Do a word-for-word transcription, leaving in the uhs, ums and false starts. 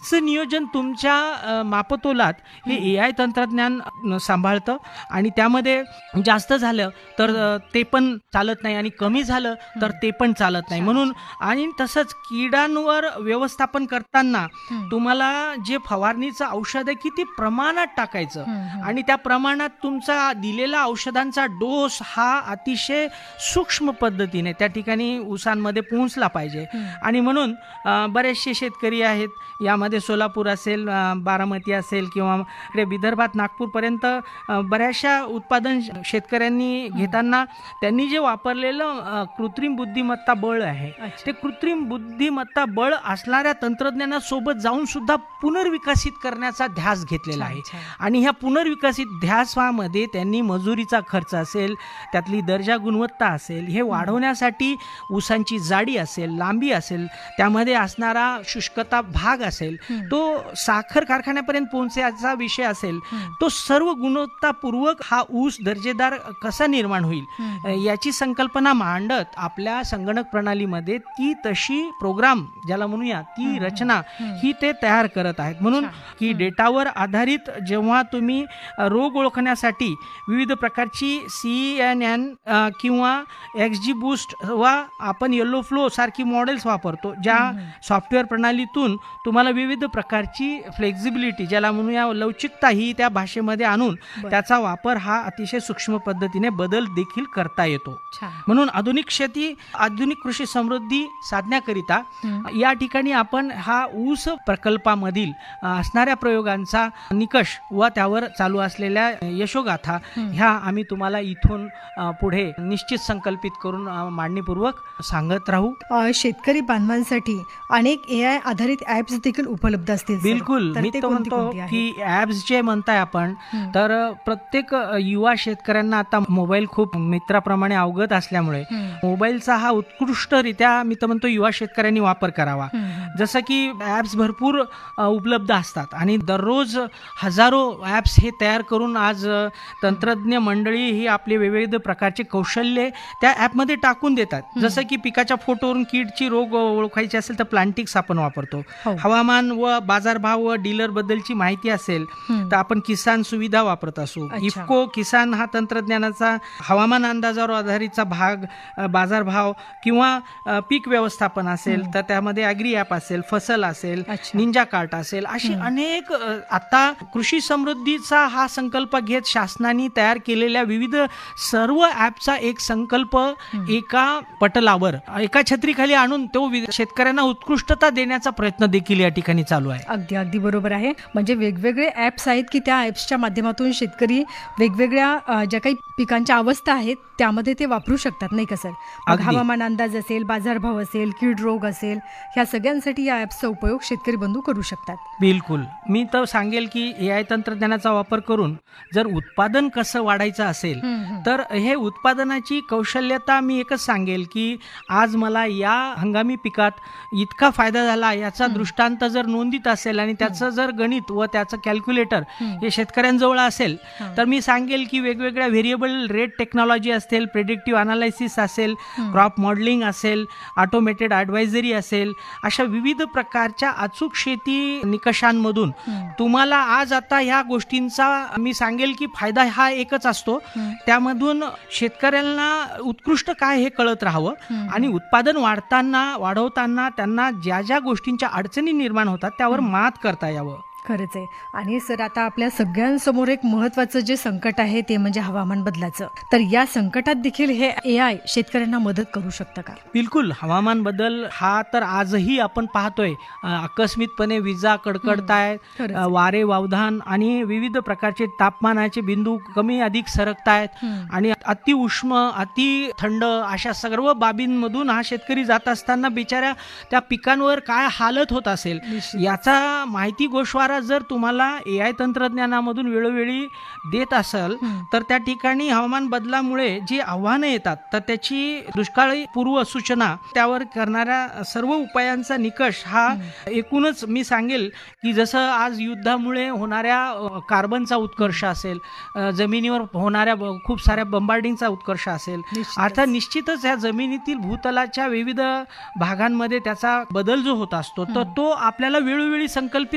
आजचं नियोजन तुमच्या अ, मापतोलात हे ए आय तंत्रज्ञान अ, सांभाळतं आणि त्यामध्ये जास्त झालं तर अ, ते पण चालत नाही आणि कमी झालं तर ते पण चालत नाही. म्हणून आणि तसंच किडांवर व्यवस्थापन करताना तुम्हाला जे फवारणीचं औषध आहे किती प्रमाणात टाकायचं आणि त्या प्रमाणात तुमचा दिलेला औषधांचा डोस हा अतिशय सूक्ष्म पद्धतीने त्या ठिकाणी ऊसांमध्ये पोहोचला पाहिजे. आणि म्हणून अ, बरेचसे शेतकरी आहेत, यामध्ये सोलापूर असेल, अ, बारामती असेल किंवा इकडे विदर्भात नागपूरपर्यंत अ, बऱ्याचशा उत्पादन श- शेतकऱ्यांनी घेताना त्यांनी जे वापरलेलं अ, कृत्रिम बुद्धिमत्ता बळ आहे ते कृत्रिम बुद्धिमत्ता बळ असणाऱ्या तंत्रज्ञानासोबत जाऊन सुद्धा पुनर्विकसित करण्याचा ध्यास घेतलेला आहे. आणि ह्या पुनर्विकसित ध्यासामध्ये त्यांनी मजुरीचा खर्च असेल, त्यातली दर्जा गुणवत्ता असेल, हे वाढवण्यासाठी ऊसांची जाडी असेल, लांबी असेल, त्यामध्ये असणारा शुष्कता भाग असेल, तो साखर कारखान्यापर्यंत पोहोचण्याचा विषय असेल, तो सर्व गुणवत्तापूर्वक हा ऊस दर्जेदार कसा निर्माण होईल याची संकल्पना मांडत आपल्या संगणक प्रणालीमध्ये ती तशी प्रोग्राम ज्याला म्हणूया ती रचना ही ते तयार करत आहेत. म्हणून की डेटावर आधारित जेव्हा तुम्ही अ, रोग ओळखण्यासाठी विविध प्रकारची सी एन एन किंवा एक्स जी बूस्ट वा आपण येलो फ्लो सारखी मॉडेल्स वापरतो, ज्या सॉफ्टवेअर प्रणालीतून तुम्हाला विविध प्रकारची फ्लेक्झिबिलिटी ज्याला म्हणूया लवचिकता ही त्या भाषेमध्ये आणून त्याचा वापर हा अतिशय सूक्ष्म पद्धतीने बदल देखील करता येतो. म्हणून आधुनिक शेती आधुनिक कृषी समृद्धी साधण्याकरिता या ठिकाणी आपण हा ऊस प्रकल्पामधील अ, असणाऱ्या प्रयोगांचा निकष व त्यावर चालू असलेल्या यशोगाथा ह्या आम्ही तुम्हाला इथून अ, पुढे निश्चित संकल्पित करून अ, मांडणीपूर्वक सांगत राहू. अ, शेतकरी बांधवांसाठी अनेक ए आय आधारित ऍप्स देखील उपलब्ध असतील सर. बिलकुल, तर मी ते तर कोणती म्हणतो कोणती आहेत? की ऍप्स जे म्हणताय आपण, तर प्रत्येक अ, युवा शेतकऱ्यांना आता मोबाईल खूप मित्राप्रमाणे अवगत असल्यामुळे मोबाईलचा हा उत्कृष्टरित्या मी तर म्हणतो युवा शेतकऱ्यांनी वापर करावा. जसं की ऍप्स भरपूर अ, उपलब्ध असतात आणि दररोज हजारो ऍप्स हे तयार करून आज अ, तंत्रज्ञ मंडळी ही आपले विविध प्रकारचे कौशल्य त्या ऍपमध्ये टाकून देतात. जसं की पिकाच्या फोटोवरून कीडची रोग ओळखायची असेल तर प्लांटिक्स आपण वापरतो. हवामान व बाजारभाव व डीलर बद्दलची माहिती असेल तर आपण किसान सुविधा वापरत असू. इफको किसान हा तंत्रज्ञानाचा हवामान अंदाजावर आधारितचा भाग, अ, बाजारभाव किंवा अ, पीक व्यवस्थापन असेल तर त्यामध्ये ॲग्री ॲप असेल, फसल असेल, निंजा कार्ट असेल, अशी अनेक अ, आता कृषी समृद्धीचा हा संकल्प घेत शासनाने तयार केलेल्या विविध सर्व ॲपचा एक संकल्प एका पटलावर एका छत्रीखाली आणून तो वि- शेतकऱ्यांना उत्कृष्टता देण्याचा प्रयत्न देखील या ठिकाणी चालू आहे. अगदी अगदी बरोबर आहे. म्हणजे वेगवेगळे ऍप्स आहेत की त्या ऍप्सच्या माध्यमातून शेतकरी वेगवेगळ्या अ, ज्या काही पिकांच्या अवस्था आहेत त्यामध्ये ते वापरू शकतात, नाही का सर? मग अगदी. हवामान अंदाज असेल, बाजारभाव असेल, कीड रोग असेल, ह्या सगळ्यांसाठी या ऍप्सचा उपयोग शेतकरी बंधू करू शकतात. बिलकुल, मी तर सांगेल की ए आय तंत्रज्ञानाचा वापर करून जर उत्पादन कसं वाढायचं असेल तर हे उत्पादनाची कौशल्यता मी एकच सांगेल की आज मला या हंगामी पिकात इतका फायदा झाला याचा दृष्टांत जर नोंदीत असेल आणि त्याचं जर गणित व त्याचं कॅल्क्युलेटर हे शेतकऱ्यांजवळ असेल तर मी सांगेल की वेगवेगळ्या व्हेरिएबल रेट टेक्नॉलॉजी असेल, प्रेडिक्टिव्ह अनालायसिस असेल, क्रॉप मॉडेलिंग असेल, ऑटोमेटेड ॲडवायझरी असेल, अशा विविध प्रकारच्या अचूक शेती निकषांमधून तुम्हाला आज आता ह्या गोष्टींचा मी सांगेल की फायदा हा एकच असतो. त्यामधून शेतकऱ्यांना उत्कृष्ट काय हे कळत राहावं आणि उत्पादन वाढताना वाढवताना त्यांना ज्या ज्या गोष्टींच्या अडचणी निर्माण होतात त्यावर मात करता यावं. खरंच आहे. आणि सर आता आपल्या सगळ्यांसमोर एक महत्वाचं जे संकट आहे ते म्हणजे हवामान बदलाचं. तर या संकटात देखील हे ए आय शेतकऱ्यांना मदत करू शकतं का? बिलकुल, हवामान बदल हा तर आजही आपण पाहतोय. अ, आकस्मितपणे विजा कडकडतायत, खरंच. अ, वारे वावधान आणि विविध प्रकारचे तापमानाचे बिंदू कमी अधिक सरकतायत आणि अति उष्म अति थंड अशा सर्व बाबींमधून हा शेतकरी जात असताना बिचाऱ्या त्या पिकांवर काय हालत होत असेल याचा माहिती गोषवारा जर तुम्हाला ए आय तंत्रज्ञानामधून वेळोवेळी देत असेल तर त्या ठिकाणी हवामान बदलामुळे जी आव्हानं येतात तर त्याची दुष्काळी पूर्व सूचना त्यावर करणाऱ्या सर्व उपायांचा निकष हा एकूणच मी सांगेल की जसं आज युद्धामुळे होणाऱ्या अ, कार्बनचा उत्कर्ष असेल, अ, जमिनीवर होणाऱ्या ब- खूप साऱ्या बंबार्डिंगचा उत्कर्ष असेल, आता निश्चितच या जमिनीतील भूतलाच्या विविध भागांमध्ये त्याचा बदल जो होत असतो तर तो आपल्याला वेळोवेळी संकल्पित